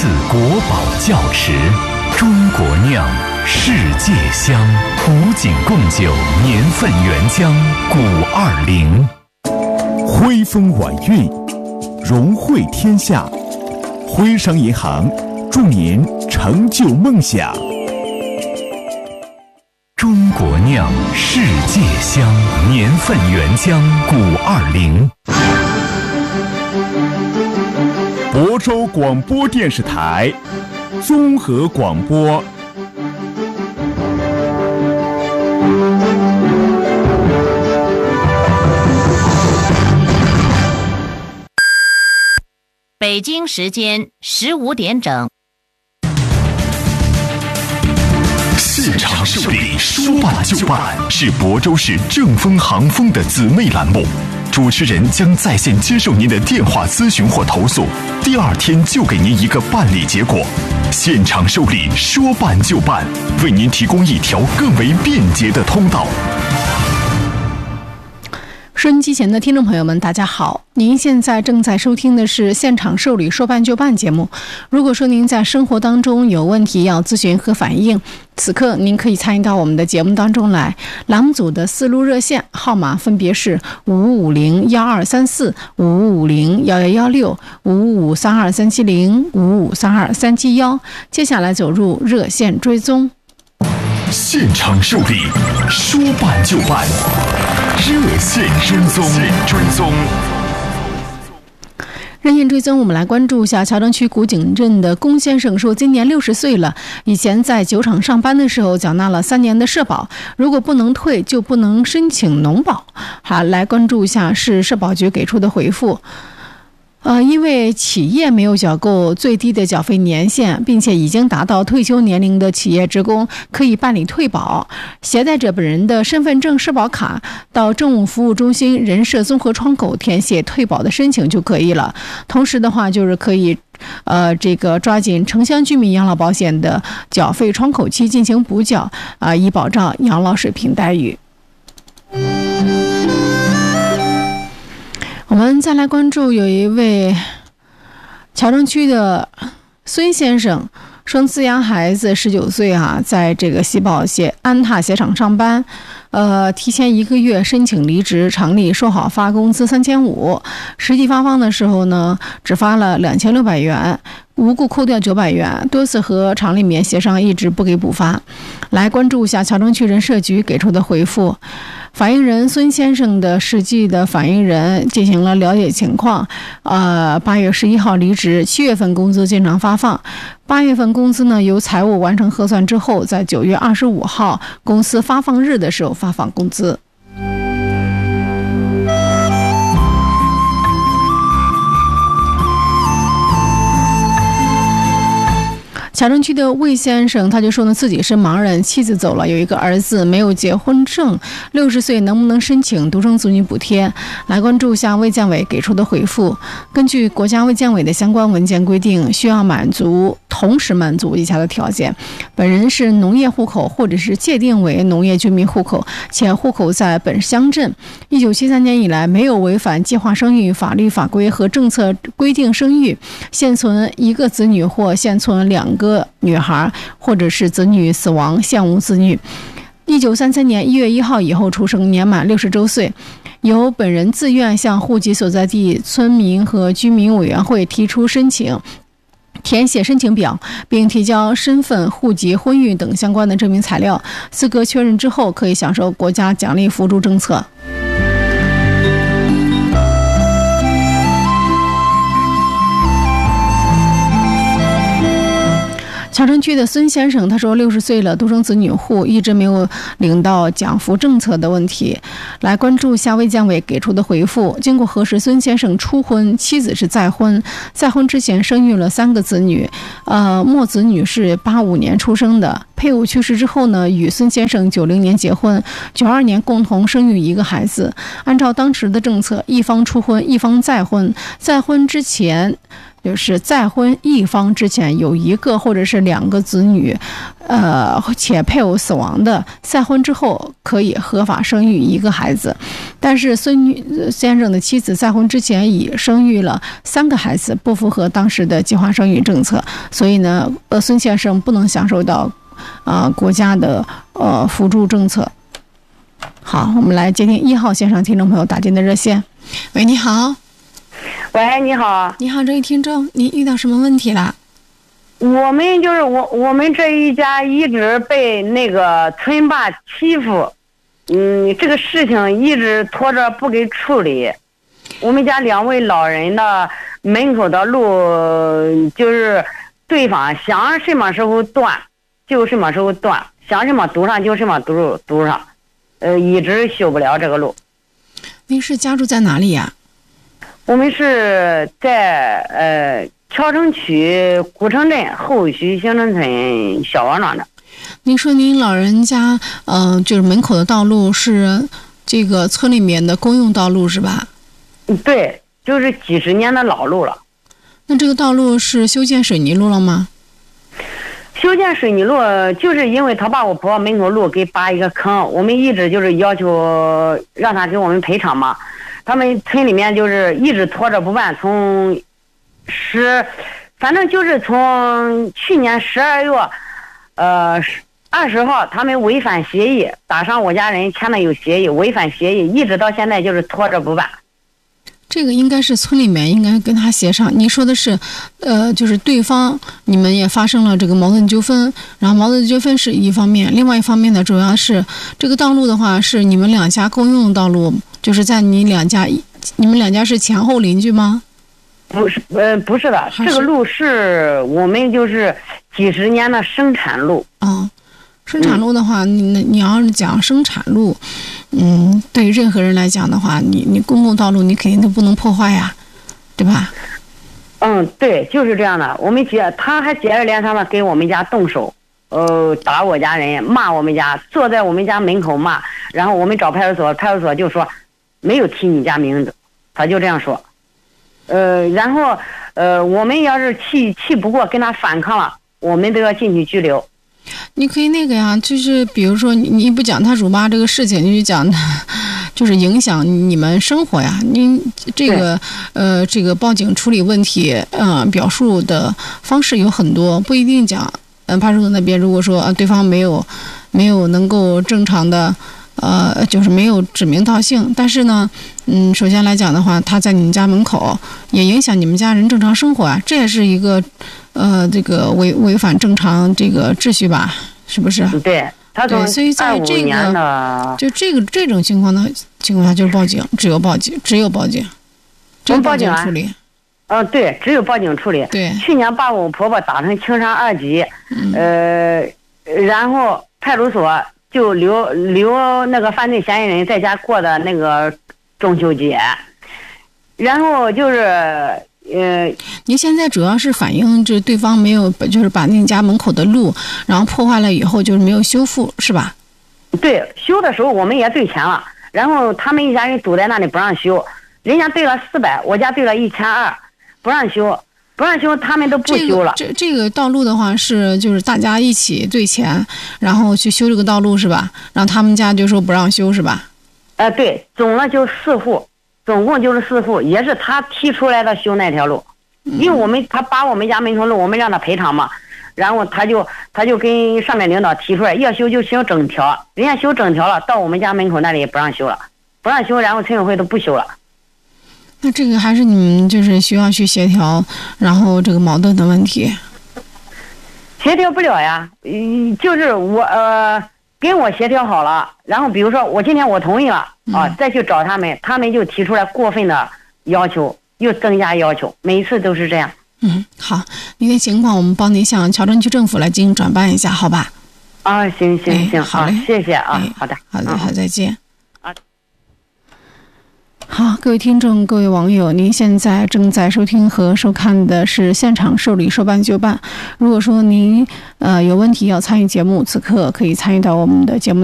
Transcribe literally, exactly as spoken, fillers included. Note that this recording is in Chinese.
自国宝窖池，中国酿，世界香。古井贡酒，年份原浆，古二零。 徽风晚运，荣惠天下。徽商银行祝您成就梦想。 中国酿，世界香，年份原浆，古二零。 亳州广播电视台综合广播。 北京时间十五点整。 现场受理，说办就办，是亳州市正风航风的姊妹栏目。主持人将在线接受您的电话咨询或投诉，第二天就给您一个办理结果。现场受理，说办就办，为您提供一条更为便捷的通道。 收音机前的听众朋友们，大家好！您现在正在收听的是现场受理说办就办节目。如果说您在生活当中有问题要咨询和反映，此刻您可以参与到我们的节目当中来。栏目组的四路热线号码分别是五五零幺二三四、五五零幺幺幺六、五五三二三七零、五五三二三七幺。接下来走入热线追踪。 现场受理，说办就办，热线追踪。追踪。 热线追踪，我们来关注一下乔城区古井镇的龚先生说，今年六十岁了，以前在酒厂上班的时候缴纳了三年的社保，如果不能退就不能申请农保。好，来关注一下市社保局给出的回复。呃，因为企业没有缴够最低的缴费年限，并且已经达到退休年龄的企业职工可以办理退保，携带着本人的身份证、社保卡到政务服务中心人社综合窗口填写退保的申请就可以了。同时的话，就是可以呃，这个抓紧城乡居民养老保险的缴费窗口期进行补缴啊、呃，以保障养老水平待遇。我们再来关注有一位乔城区的孙先生，生自养孩子十九岁啊，在这个喜宝鞋安踏鞋厂上班，呃，提前一个月申请离职，厂里说好发工资三千五，实际发放的时候呢，只发了两千六百元，无故扣掉九百元，多次和厂里面协商，一直不给补发。来关注一下乔城区人社局给出的回复。反映人孙先生的实际的反映人进行了了解情况，呃，八月十一号离职，七月份工资经常发放，八月份工资呢由财务完成核算之后，在九月二十五号公司发放日的时候发放工资。乔城区的魏先生他就说呢，自己是盲人，妻子走了，有一个儿子没有结婚证，六十岁能不能申请独生子女补贴？来关注一下卫健委给出的回复。根据国家卫健委的相关文件规定，需要满足同时满足以下的条件：本人是农业户口或者是界定为农业居民户口，且户口在本乡镇，一九七三年以来没有违反计划生育法律法规和政策规定生育，现存一个子女或现存两个个女孩，或者是子女死亡现无子女，一九三三年一月一号以后出生，年满六十周岁，由本人自愿向户籍所在地村民和居民委员会提出申请，填写申请表，并提交身份、户籍、婚育等相关的证明材料，资格确认之后，可以享受国家奖励扶助政策。乔城区的孙先生他说，六十岁了，独生子女户，一直没有领到奖扶政策的问题。来关注一下卫健委给出的回复。经过核实，孙先生初婚，妻子是再婚，再婚之前生育了三个子女，呃，莫子女是八五年出生的，配偶去世之后呢，与孙先生九零年结婚，九二年共同生育一个孩子。按照当时的政策，一方初婚，一方再婚，再婚之前就是再婚一方之前有一个或者是两个子女，呃，且配偶死亡的，再婚之后可以合法生育一个孩子。但是孙女先生的妻子再婚之前已生育了三个孩子，不符合当时的计划生育政策，所以呢，呃，孙先生不能享受到啊、呃、国家的呃辅助政策。好，我们来接听一号线上听众朋友打进的热线。喂，你好。 喂，你好。 你好，这位听众，您遇到什么问题了？ 我们就是我我们这一家一直被那个村霸欺负，嗯，这个事情一直拖着不给处理。我们家两位老人的门口的路，就是对方想什么时候断就什么时候断，想什么堵上就什么堵堵上，呃，一直修不了这个路。 您是家住在哪里呀？ 我们是在呃谯城区古城镇后徐行政村小王庄的。 您说您老人家呃就是门口的道路是这个村里面的公用道路是吧？ 对，就是几十年的老路了。 那这个道路是修建水泥路了吗？ 修建水泥路就是因为他把我婆门口路给扒一个坑，我们一直就是要求让他给我们赔偿嘛。他们村里面就是一直拖着不办，从十，反正就是从去年十二月，呃二十号，他们违反协议，打上我家人签的有协议，违反协议，一直到现在就是拖着不办。 这个应该是村里面应该跟他协商。你说的是，呃，就是对方你们也发生了这个矛盾纠纷，然后矛盾纠纷是一方面，另外一方面呢，主要是这个道路的话是你们两家公用道路，就是在你两家，你们两家是前后邻居吗？ 不是，呃，不是的，这个路是我们就是几十年的生产路。 哦，生产路的话，嗯、你你要是讲生产路，嗯，对任何人来讲的话，你你公共道路你肯定都不能破坏呀，对吧？ 嗯，对，就是这样的。我们接他还接二连三的给我们家动手，呃，打我家人，骂我们家，坐在我们家门口骂。然后我们找派出所，派出所就说没有提你家名字，他就这样说。呃，然后呃，我们要是气气不过跟他反抗了，我们都要进去拘留。 你可以那个呀，就是比如说你你不讲他辱骂这个事情，你就讲就是影响你们生活呀。您这个呃这个报警处理问题，嗯、呃，表述的方式有很多，不一定讲。嗯、呃，派出所那边如果说、呃、对方没有没有能够正常的。呃，就是没有指名道姓，但是呢，嗯，首先来讲的话，他在你们家门口也影响你们家人正常生活啊，这也是一个，呃，这个违违反正常这个秩序吧，是不是？ 对，他从所以在这个就这个这种情况的情况下，就是报警，只有报警，只有报警，只有报警处理。 嗯、呃，对，只有报警处理。 对， 去年把我婆婆打成轻伤二级，嗯、呃，然后派出所。就留留那个犯罪嫌疑人在家过的那个中秋节，然后就是呃， 您现在主要是反映这对方没有，就是把那家门口的路，然后破坏了以后就是没有修复，是吧？ 对，修的时候我们也对钱了，然后他们一家人堵在那里不让修，人家对了四百，我家对了一千二，不让修。不让修，他们都不修了。 这个、这这个道路的话是就是大家一起对钱，然后去修这个道路是吧？然后他们家就说不让修是吧？ 呃，对，总了就四户，总共就是四户，也是他提出来的修那条路，因为我们他把我们家门口路，我们让他赔偿嘛，然后他就他就跟上面领导提出来，要修就修整条，人家修整条了，到我们家门口那里也不让修了，不让修，然后村委会都不修了。 那这个还是你们就是需要去协调，然后这个矛盾的问题。 协调不了呀，嗯，就是我呃跟我协调好了，然后比如说我今天我同意了啊，再去找他们，他们就提出来过分的要求，又增加要求，每一次都是这样。 嗯，好，您的情况我们帮您向谯城区政府来进行转办一下，好吧？ 啊，行行行， 哎、好嘞， 谢谢啊， 哎、 好的， 好的，好，再见。 啊。 好，各位听众，各位网友，您现在正在收听和收看的是现场受理说办就办。如果说您呃有问题要参与节目，此刻可以参与到我们的节目。